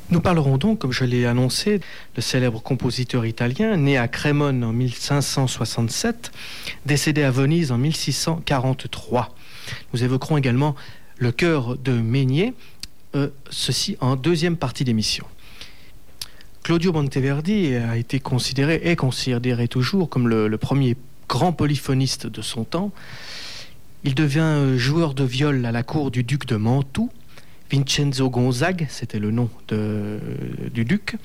Nous parlerons donc, comme je l'ai annoncé, le célèbre compositeur italien, né à Crémone en 1567, décédé à Venise en 1643. Nous évoquerons également le chœur de Meignet, ceci en deuxième partie d'émission. Claudio Monteverdi a été considéré, et considéré toujours, comme le premier grand polyphoniste de son temps. Il devient joueur de viol à la cour du duc de Mantoue. Vincenzo Gonzague, c'était le nom du duc.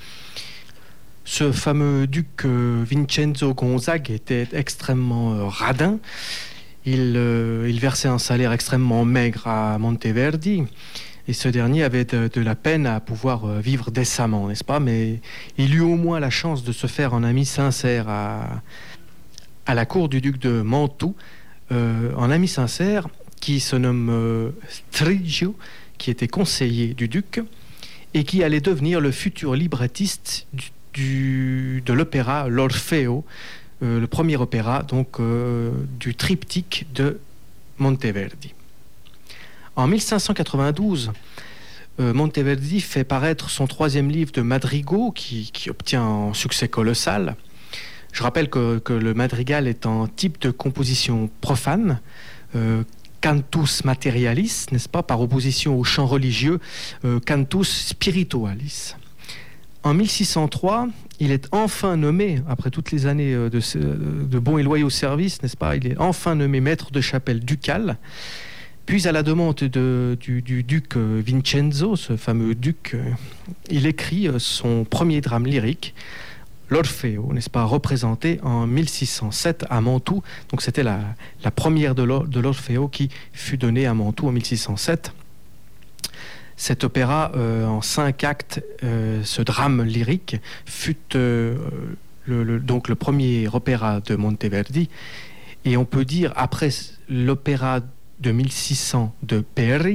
Ce fameux duc Vincenzo Gonzague était extrêmement radin. Il versait un salaire extrêmement maigre à Monteverdi, et ce dernier avait de la peine à pouvoir vivre décemment, n'est-ce pas? Mais il eut au moins la chance de se faire un ami sincère à la cour du duc de Mantoue, un ami sincère qui se nomme Striggio, qui était conseiller du duc et qui allait devenir le futur librettiste de l'opéra L'Orfeo, le premier opéra donc du triptyque de Monteverdi. En 1592, Monteverdi fait paraître son troisième livre de madrigaux qui obtient un succès colossal. Je rappelle que le madrigal est un type de composition profane, cantus materialis, n'est-ce pas, par opposition au chant religieux, cantus spiritualis. En 1603, il est enfin nommé, après toutes les années de bons et loyaux services, n'est-ce pas, il est enfin nommé maître de chapelle ducal. Puis, à la demande du duc Vincenzo, ce fameux duc, il écrit son premier drame lyrique, L'Orfeo, n'est-ce pas, représenté en 1607 à Mantoue. Donc c'était la première de l'Orfeo qui fut donnée à Mantoue en 1607. Cet opéra en 5 actes, ce drame lyrique, fut donc le premier opéra de Monteverdi. Et on peut dire, après l'opéra de 1600 de Peri,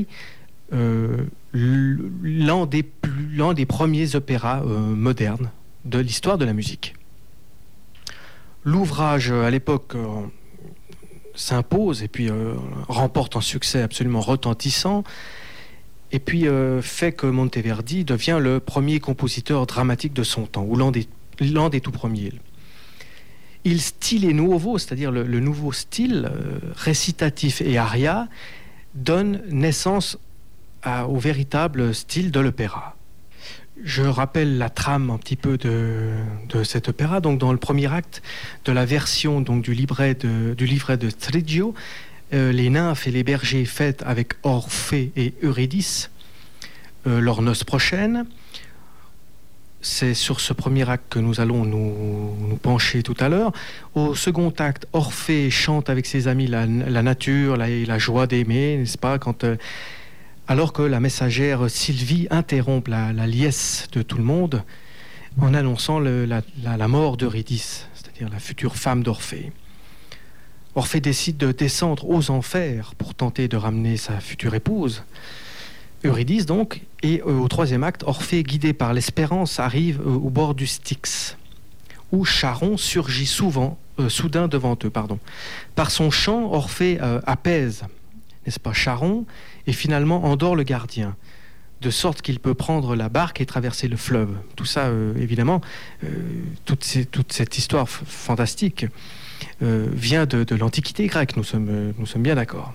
l'un des premiers opéras modernes de l'histoire de la musique. L'ouvrage, à l'époque, s'impose et puis remporte un succès absolument retentissant, et puis fait que Monteverdi devient le premier compositeur dramatique de son temps, ou l'un des tout premiers. Il stile nuovo, c'est-à-dire le nouveau style récitatif et aria, donne naissance au véritable style de l'opéra. Je rappelle la trame un petit peu de cet opéra. Donc, dans le premier acte de la version donc, du livret de Striggio, les nymphes et les bergers fêtent avec Orphée et Eurydice leur noce prochaine. C'est sur ce premier acte que nous allons nous pencher tout à l'heure. Au second acte, Orphée chante avec ses amis la nature, la joie d'aimer, n'est-ce pas, alors que la messagère Sylvie interrompt la liesse de tout le monde en annonçant la mort d'Eurydice, c'est-à-dire la future femme d'Orphée. Orphée décide de descendre aux enfers pour tenter de ramener sa future épouse, Eurydice donc, et au troisième acte, Orphée, guidé par l'espérance, arrive au bord du Styx, où Charon surgit soudain devant eux. Par son chant, Orphée apaise, n'est-ce pas, Charon, et finalement endort le gardien, de sorte qu'il peut prendre la barque et traverser le fleuve. Tout ça, évidemment, toute cette histoire fantastique vient de l'Antiquité grecque, nous sommes bien d'accord.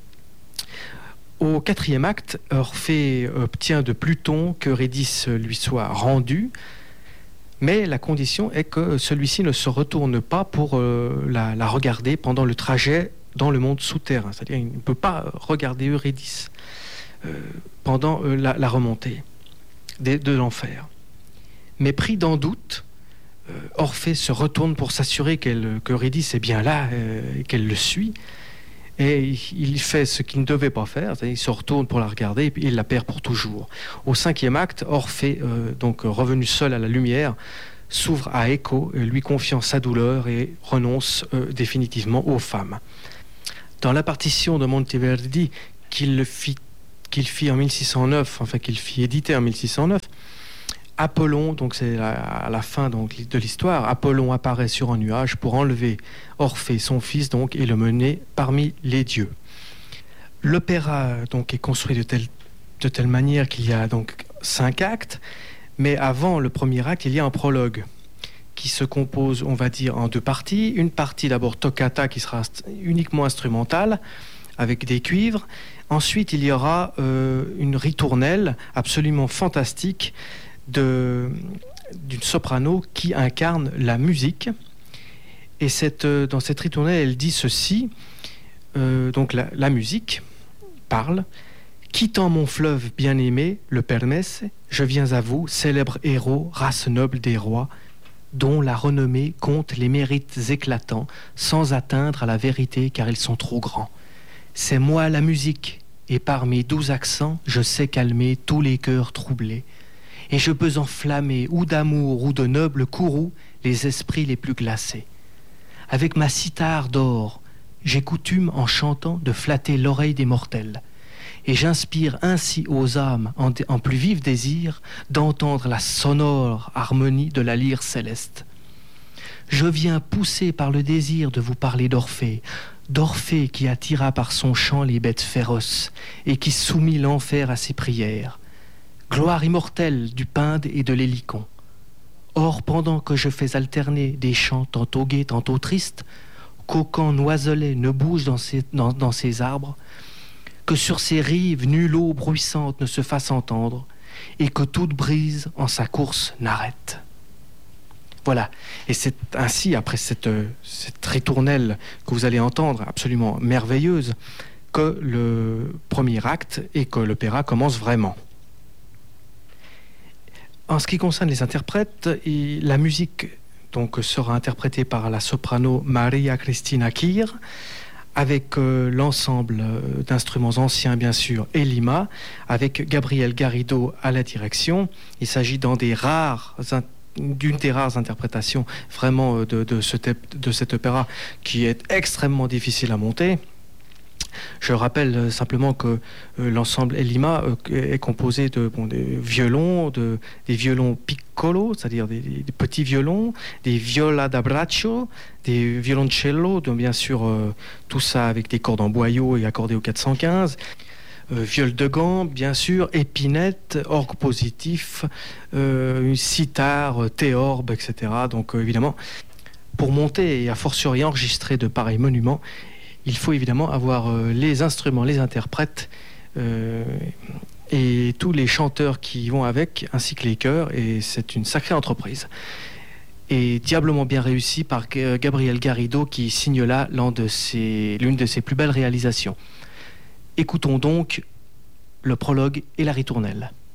Au quatrième acte, Orphée obtient de Pluton qu'Eurydice lui soit rendue, mais la condition est que celui-ci ne se retourne pas pour la regarder pendant le trajet dans le monde souterrain. C'est-à-dire qu'il ne peut pas regarder Eurydice pendant la remontée de l'enfer. Mais pris d'un doute, Orphée se retourne pour s'assurer qu'Eurydice est bien là et qu'elle le suit. Et il fait ce qu'il ne devait pas faire, c'est-à-dire il se retourne pour la regarder et puis il la perd pour toujours. Au cinquième acte, Orphée, donc revenu seul à la lumière, s'ouvre à Écho, lui confiant sa douleur et renonce définitivement aux femmes. Dans la partition de Monteverdi qu'il fit en 1609, enfin qu'il fit éditer en 1609, Apollon, donc c'est à la fin donc, de l'histoire, Apollon apparaît sur un nuage pour enlever Orphée, son fils, donc, et le mener parmi les dieux. L'opéra donc, est construit de telle manière qu'il y a donc 5 actes, Mais avant le premier acte, il y a un prologue qui se compose, on va dire, en deux parties. Une partie d'abord toccata qui sera uniquement instrumentale, avec des cuivres. Ensuite, il y aura une ritournelle absolument fantastique d'une soprano qui incarne la musique. Et dans cette ritournelle, elle dit ceci, donc la musique parle. Quittant mon fleuve bien-aimé, le Permesse, je viens à vous, célèbre héros, race noble des rois, dont la renommée compte les mérites éclatants, sans atteindre à la vérité car ils sont trop grands. C'est moi la musique, et par mes doux accents, je sais calmer tous les cœurs troublés, et je peux enflammer, ou d'amour ou de noble courroux, les esprits les plus glacés. Avec ma cithare d'or, j'ai coutume, en chantant, de flatter l'oreille des mortels, et j'inspire ainsi aux âmes en plus vif désir d'entendre la sonore harmonie de la lyre céleste. Je viens poussé par le désir de vous parler d'Orphée qui attira par son chant les bêtes féroces et qui soumit l'enfer à ses prières. Gloire immortelle du Pinde et de l'Hélicon. Or, pendant que je fais alterner des chants tantôt gais, tantôt tristes, qu'aucun noiselet ne bouge dans ces arbres, que sur ces rives nulle eau bruissante ne se fasse entendre, et que toute brise en sa course n'arrête. Voilà. Et c'est ainsi, après cette ritournelle que vous allez entendre, absolument merveilleuse, que le premier acte et que l'opéra commence vraiment. En ce qui concerne les interprètes, la musique donc, sera interprétée par la soprano Maria Cristina Kir, avec l'ensemble d'instruments anciens, bien sûr, et Lima, avec Gabriel Garrido à la direction. Il s'agit d'une des rares interprétations vraiment de cet opéra qui est extrêmement difficile à monter. Je rappelle simplement que l'ensemble Elima est composé des violons, des violons piccolo, c'est-à-dire des petits violons, des viola da braccio, des violoncello, donc bien sûr tout ça avec des cordes en boyau et accordé au 415, viole de gambe, bien sûr, épinette, orgue positif, sitar, théorbe, etc. Donc évidemment, pour monter et a fortiori enregistrer de pareils monuments, il faut évidemment avoir les instruments, les interprètes et tous les chanteurs qui y vont avec, ainsi que les chœurs, et c'est une sacrée entreprise. Et diablement bien réussi par Gabriel Garrido qui signe là l'une de ses plus belles réalisations. Écoutons donc le prologue et la ritournelle.